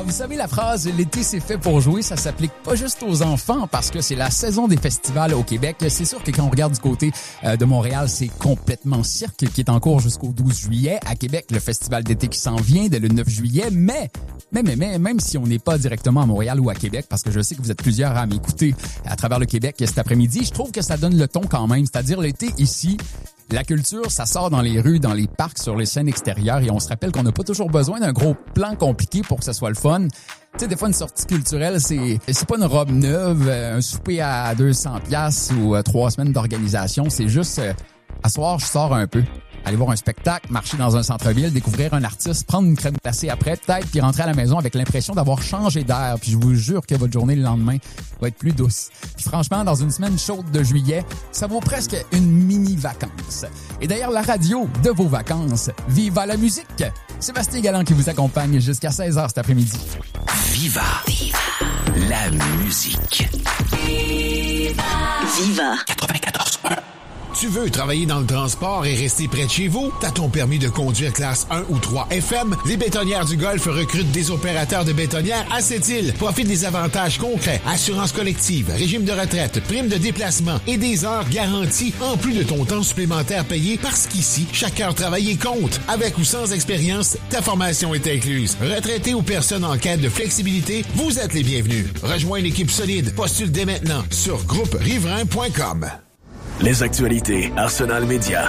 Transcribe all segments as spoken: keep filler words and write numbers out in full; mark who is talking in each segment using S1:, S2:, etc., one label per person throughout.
S1: vous savez, la phrase « l'été c'est fait pour jouer », ça s'applique pas juste aux enfants parce que c'est la saison des festivals au Québec. C'est sûr que quand on regarde du côté euh, de Montréal, c'est complètement cirque qui est en cours jusqu'au douze juillet. À Québec, le festival d'été qui s'en vient dès le neuf juillet. Mais, mais, mais, mais même si on n'est pas directement à Montréal ou à Québec, parce que je sais que vous êtes plusieurs à m'écouter à travers le Québec cet après-midi, je trouve que ça donne le ton quand même. C'est-à-dire l'été ici, la culture, ça sort dans les rues, dans les parcs, sur les scènes extérieures et on se rappelle qu'on n'a pas toujours besoin d'un gros plan compliqué pour que ça soit le fun. Tu sais, des fois, une sortie culturelle, c'est c'est pas une robe neuve, un souper à deux cents piastres ou euh, trois semaines d'organisation. C'est juste, euh, à soir, je sors un peu. Aller voir un spectacle, marcher dans un centre-ville, découvrir un artiste, prendre une crème glacée après, peut-être, puis rentrer à la maison avec l'impression d'avoir changé d'air. Puis je vous jure que votre journée le lendemain va être plus douce. Puis franchement, dans une semaine chaude de juillet, ça vaut presque une mini-vacance. Et d'ailleurs, la radio de vos vacances, Viva la musique! Sébastien Galland qui vous accompagne jusqu'à seize heures cet après-midi.
S2: Viva, Viva la musique.
S3: Viva, Viva
S2: quatre-vingt-quatorze un.
S4: Tu veux travailler dans le transport et rester près de chez vous? T'as ton permis de conduire classe un ou trois F M? Les Bétonnières du Golfe recrutent des opérateurs de bétonnières à cette île. Profite des avantages concrets. Assurance collective, régime de retraite, prime de déplacement et des heures garanties en plus de ton temps supplémentaire payé parce qu'ici, chaque heure travaillée compte. Avec ou sans expérience, ta formation est incluse. Retraités ou personnes en quête de flexibilité, vous êtes les bienvenus. Rejoins une équipe solide. Postule dès maintenant sur groupe riverain point com.
S2: Les actualités Arsenal Média.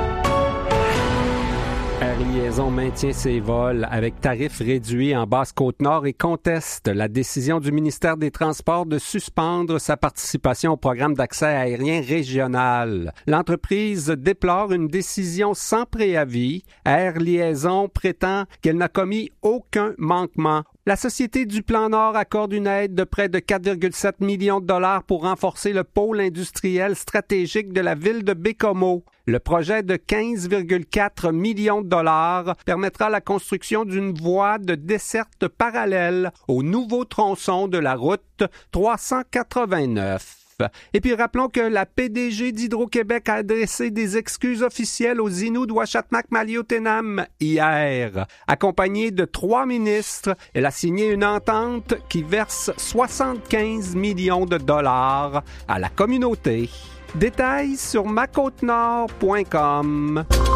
S5: Air Liaison maintient ses vols avec tarifs réduits en Basse-Côte-Nord et conteste la décision du ministère des Transports de suspendre sa participation au programme d'accès aérien régional. L'entreprise déplore une décision sans préavis. Air Liaison prétend qu'elle n'a commis aucun manquement. La Société du Plan Nord accorde une aide de près de quatre virgule sept millions de dollars pour renforcer le pôle industriel stratégique de la ville de Bécomo. Le projet de quinze virgule quatre millions de dollars permettra la construction d'une voie de desserte parallèle au nouveau tronçon de la route trois cent quatre-vingt-neuf. Et puis rappelons que la P D G d'Hydro-Québec a adressé des excuses officielles aux Inuits de Ouachitmak-Maliotenam hier. Accompagnée de trois ministres, elle a signé une entente qui verse soixante-quinze millions de dollars à la communauté. Détails sur ma côte nord point com.